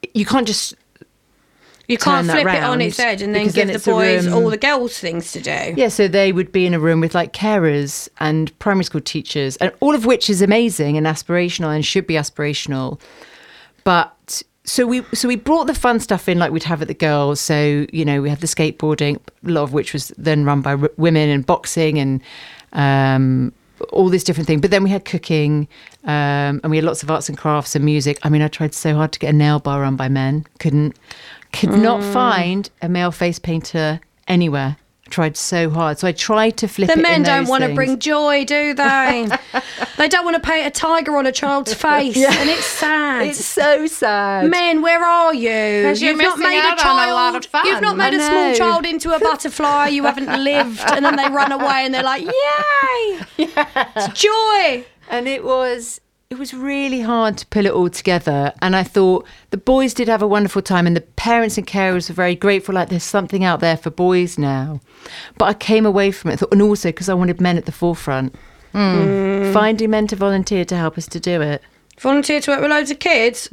you can't just... You can't flip it on its edge and then give the boys all the girls' things to do. Yeah, so they would be in a room with like carers and primary school teachers, and all of which is amazing and aspirational and should be aspirational. But so we brought the fun stuff in like we'd have at the girls. So, you know, we had the skateboarding, a lot of which was then run by women, and boxing and all this different thing. But then we had cooking and we had lots of arts and crafts and music. I mean, I tried so hard to get a nail bar run by men. Could not find a male face painter anywhere. I tried so hard. So I tried to flip it in those The men don't want to things. bring joy, do they? They don't want to paint a tiger on a child's face. Yeah. And it's sad. It's so sad. Men, where are you? 'Cause you're missing out on a lot of fun. You've not made I a small know. child into a butterfly. You haven't lived. And then they run away and they're like, yay! It's joy. And it was really hard to pull it all together. And I thought the boys did have a wonderful time, and the parents and carers were very grateful, like there's something out there for boys now. But I came away from it, and also because I wanted men at the forefront. Finding men to volunteer to help us to do it. Volunteer to work with loads of kids?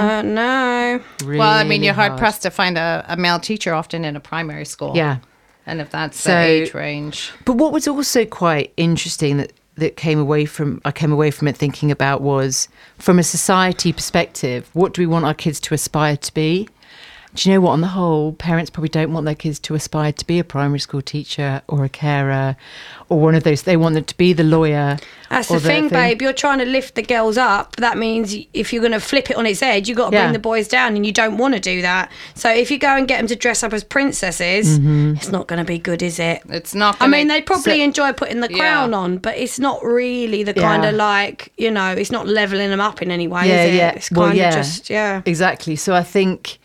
No. Really Well, I mean, you're hard hard-pressed to find a male teacher often in a primary school. Yeah. And if that's So- the age range. But what was also quite interesting that I came away from it thinking about was, from a society perspective, what do we want our kids to aspire to be? Do you know what? On the whole, parents probably don't want their kids to aspire to be a primary school teacher or a carer or one of those. They want them to be the lawyer. That's or the thing, babe. You're trying to lift the girls up. That means if you're going to flip it on its edge, you've got to bring the boys down, and you don't want to do that. So if you go and get them to dress up as princesses, it's not going to be good, is it? It's not I gonna mean, they probably enjoy putting the Yeah. crown on, but it's not really the kind of like, you know, it's not levelling them up in any way, is it? It's kind of just, Exactly. So I think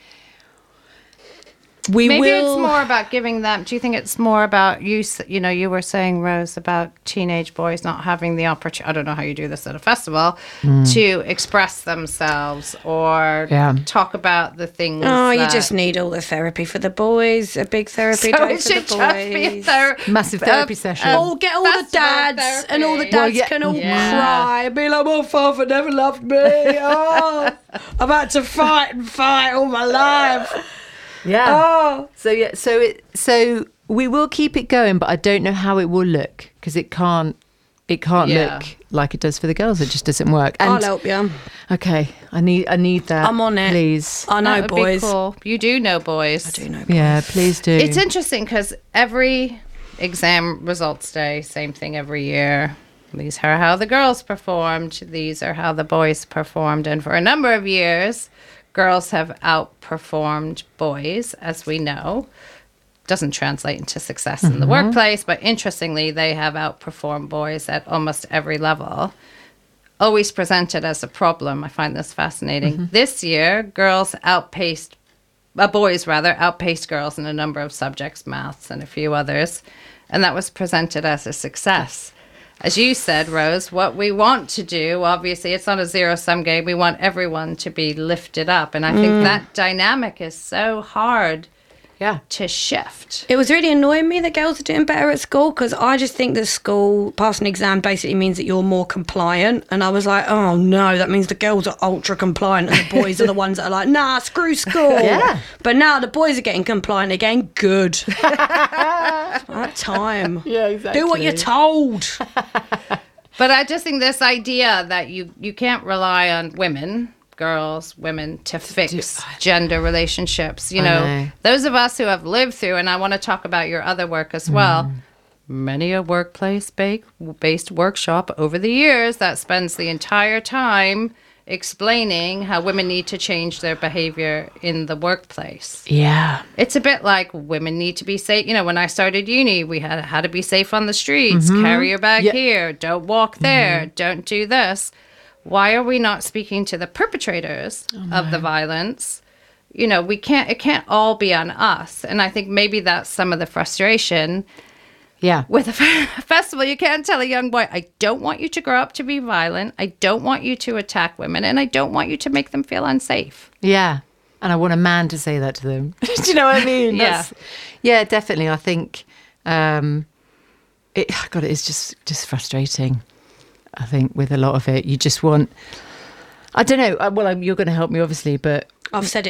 Maybe it's more about giving them. Do you think it's more about you? You know, you were saying, Rose, about teenage boys not having the opportunity. I don't know how you do this at a festival to express themselves or talk about the things. Oh, you just need all the therapy for the boys. A big therapy day for the boys. Massive therapy session. Get all the dads, and all the dads can all cry and be like, "My father never loved me. Oh, I've had to fight all my life." Yeah. Oh. So we will keep it going, but I don't know how it will look, because it can't look like it does for the girls. It just doesn't work. And, I'll help you. Okay, I need that. I'm on it, please. I know, That would boys. Be cool. You do know boys. I do know boys. Yeah, please do. It's interesting because every exam results day, same thing every year. These are how the girls performed. These are how the boys performed. And for a number of years, girls have outperformed boys, as we know. Doesn't translate into success in the workplace, but interestingly, they have outperformed boys at almost every level. Always presented as a problem. I find this fascinating. This year, boys outpaced girls in a number of subjects, maths and a few others, and that was presented as a success. As you said, Rose, what we want to do, obviously, it's not a zero-sum game. We want everyone to be lifted up. And I think that dynamic is so hard to shift. It was really annoying me that girls are doing better at school, because I just think that school passing an exam basically means that you're more compliant. And I was like, oh no, that means the girls are ultra compliant and the boys are the ones that are like, nah, screw school. Yeah. But now the boys are getting compliant again. Good. That time. Yeah, exactly. Do what you're told. But I just think this idea that you can't rely on women to fix gender relationships. You know, those of us who have lived through, and I want to talk about your other work as well, many a workplace-based workshop over the years that spends the entire time explaining how women need to change their behavior in the workplace. Yeah. It's a bit like women need to be safe. You know, when I started uni, we had how to be safe on the streets, carry your bag here, don't walk there, don't do this. Why are we not speaking to the perpetrators of the violence? You know, it can't all be on us. And I think maybe that's some of the frustration. Yeah. With a festival, you can't tell a young boy, I don't want you to grow up to be violent. I don't want you to attack women. And I don't want you to make them feel unsafe. Yeah. And I want a man to say that to them. Do you know what I mean? Yeah, definitely. I think it is just frustrating. I think with a lot of it, you just want, I don't know. Well, you're going to help me, obviously, but I've said it